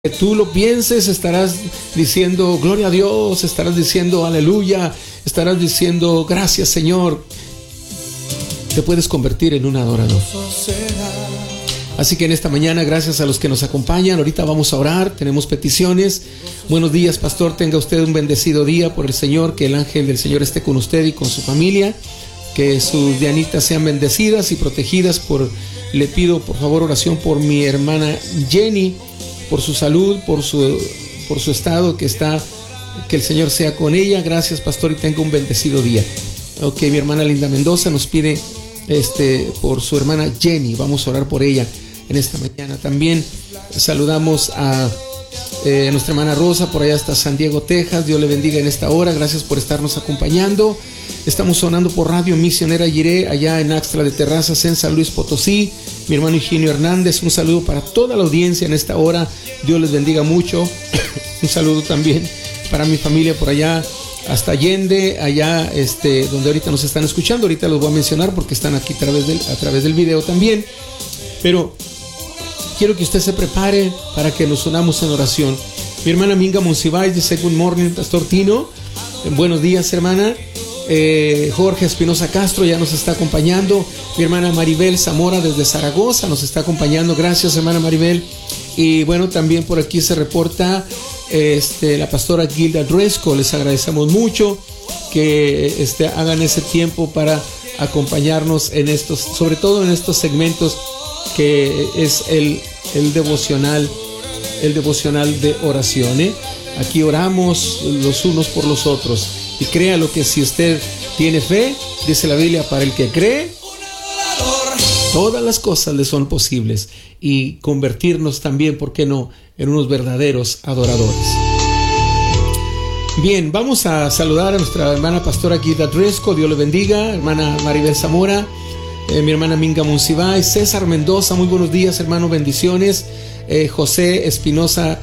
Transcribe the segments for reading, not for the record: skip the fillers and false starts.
que tú lo pienses, estarás diciendo gloria a Dios, estarás diciendo aleluya, estarás diciendo gracias Señor. Te puedes convertir en un adorador. Así que en esta mañana, gracias a los que nos acompañan. Ahorita vamos a orar, tenemos peticiones. Buenos días, pastor, tenga usted un bendecido día por el Señor, que el ángel del Señor esté con usted y con su familia, que sus dianitas sean bendecidas y protegidas. Le pido por favor oración por mi hermana Jenny, por su salud, por su estado, que el Señor sea con ella. Gracias, pastor, y tenga un bendecido día. Ok, mi hermana Linda Mendoza nos pide por su hermana Jenny. Vamos a orar por ella en esta mañana. También saludamos a nuestra hermana Rosa, por allá hasta San Diego, Texas. Dios le bendiga en esta hora. Gracias por estarnos acompañando. Estamos sonando por Radio Misionera Jiré, allá en Axtla de Terrazas, en San Luis Potosí. Mi hermano Eugenio Hernández, un saludo para toda la audiencia en esta hora. Dios les bendiga mucho. Un saludo también para mi familia por allá hasta Allende, allá donde ahorita nos están escuchando. Ahorita los voy a mencionar porque están aquí a través del video también. Pero quiero que usted se prepare para que nos unamos en oración. Mi hermana Minga Monsiváis dice good morning, pastor Tino. Buenos días, hermana. Jorge Espinosa Castro ya nos está acompañando. Mi hermana Maribel Zamora desde Zaragoza nos está acompañando. Gracias, hermana Maribel. Y bueno, también por aquí se reporta la pastora Gilda Dresco. Les agradecemos mucho que hagan ese tiempo para acompañarnos en estos, sobre todo en estos segmentos que es el devocional de oración. Aquí oramos los unos por los otros. Y créalo que si usted tiene fe, dice la Biblia, para el que cree, todas las cosas le son posibles. Y convertirnos también, ¿por qué no?, en unos verdaderos adoradores. Bien, vamos a saludar a nuestra hermana pastora Guida Dresco. Dios le bendiga. Hermana Maribel Zamora, mi hermana Minga Monsiváis, César Mendoza, muy buenos días, hermano, bendiciones. José Espinosa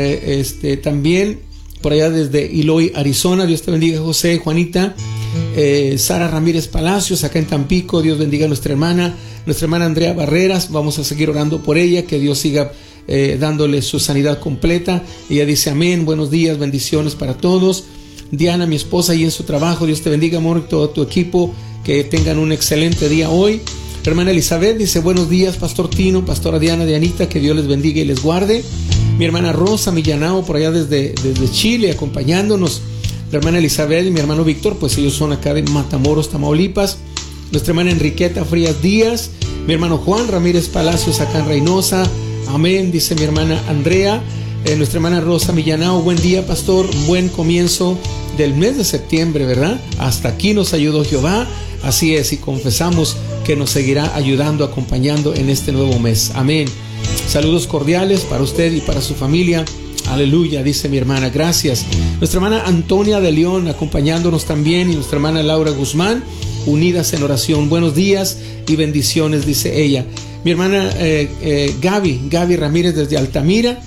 también por allá desde Eloy, Arizona. Dios te bendiga, José. Juanita, Sara Ramírez Palacios acá en Tampico. Dios bendiga a nuestra hermana Andrea Barreras. Vamos a seguir orando por ella, que Dios siga dándole su sanidad completa. Ella dice amén. Buenos días, bendiciones para todos. Diana, mi esposa, y en su trabajo. Dios te bendiga, amor, y todo tu equipo, que tengan un excelente día hoy. Hermana Elizabeth dice buenos días, pastor Tino, pastora Diana, Dianita, que Dios les bendiga y les guarde. Mi hermana Rosa Millanao por allá desde Chile acompañándonos. La hermana Elizabeth y mi hermano Víctor, pues ellos son acá de Matamoros, Tamaulipas. Nuestra hermana Enriqueta Frías Díaz. Mi hermano Juan Ramírez Palacios acá en Reynosa. Amén, dice mi hermana Andrea. Nuestra hermana Rosa Millanao, buen día, pastor, buen comienzo del mes de septiembre, ¿verdad? Hasta aquí nos ayudó Jehová. Así es, y confesamos que nos seguirá ayudando, acompañando en este nuevo mes. Amén. Saludos cordiales para usted y para su familia. Aleluya, dice mi hermana, gracias. Nuestra hermana Antonia de León acompañándonos también, y nuestra hermana Laura Guzmán, unidas en oración. Buenos días y bendiciones, dice ella. Mi hermana Gaby Ramírez desde Altamira,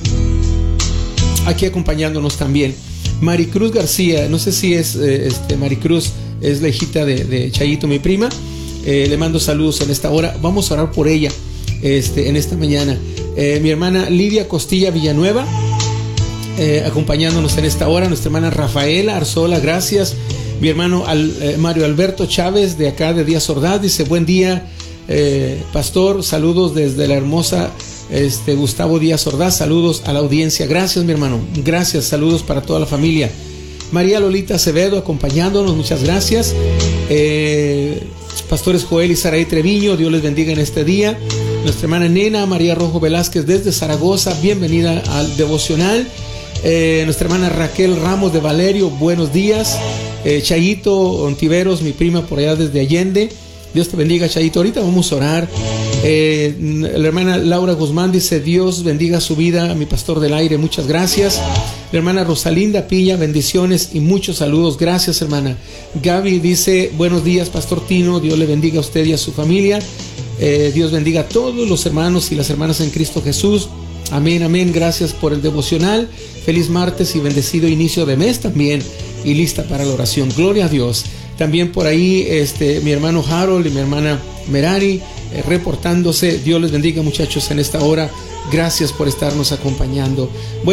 aquí acompañándonos también. Maricruz García, no sé si es Maricruz, es la hijita de Chayito, mi prima. Le mando saludos en esta hora. Vamos a orar por ella en esta mañana. Mi hermana Lidia Costilla Villanueva, acompañándonos en esta hora. Nuestra hermana Rafaela Arzola, gracias. Mi hermano Mario Alberto Chávez de acá de Díaz Ordaz dice buen día, pastor, saludos desde la hermosa Gustavo Díaz Ordaz, saludos a la audiencia. Gracias, mi hermano, gracias, saludos para toda la familia. María Lolita Acevedo acompañándonos, muchas gracias. Pastores Joel y Saraí Treviño, Dios les bendiga en este día. Nuestra hermana Nena María Rojo Velázquez desde Zaragoza, bienvenida al devocional. Nuestra hermana Raquel Ramos de Valerio, buenos días. Chayito Ontiveros, mi prima por allá desde Allende, Dios te bendiga, Chayito. Ahorita vamos a orar. La hermana Laura Guzmán dice Dios bendiga su vida, a mi pastor del aire, muchas gracias. La hermana Rosalinda Piña, bendiciones y muchos saludos, gracias, hermana. Gaby dice buenos días, pastor Tino, Dios le bendiga a usted y a su familia. Dios bendiga a todos los hermanos y las hermanas en Cristo Jesús. Amén, amén. Gracias por el devocional. Feliz martes y bendecido inicio de mes también. Y lista para la oración. Gloria a Dios. También por ahí mi hermano Harold y mi hermana Merari reportándose. Dios les bendiga, muchachos, en esta hora. Gracias por estarnos acompañando.